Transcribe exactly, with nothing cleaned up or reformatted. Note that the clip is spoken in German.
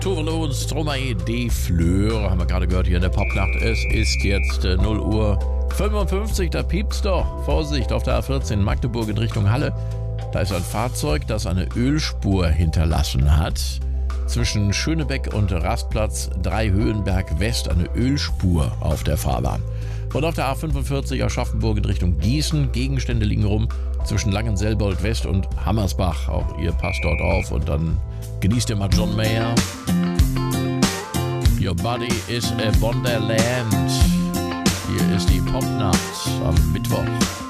Tuvalu, Stromae, de Fleur, haben wir gerade gehört hier in der Popnacht. Es ist jetzt äh, null Uhr fünfundfünfzig, da piept's doch. Vorsicht, auf der A vierzehn Magdeburg in Richtung Halle. Da ist ein Fahrzeug, das eine Ölspur hinterlassen hat. Zwischen Schönebeck und Rastplatz Dreihöhenberg West eine Ölspur auf der Fahrbahn. Und auf der A fünfundvierzig Aschaffenburg in Richtung Gießen. Gegenstände liegen rum zwischen Langenselbold West und Hammersbach. Auch ihr passt dort auf und dann genießt ihr mal John Mayer. Your body is a wonderland. Hier ist die Popnacht am Mittwoch.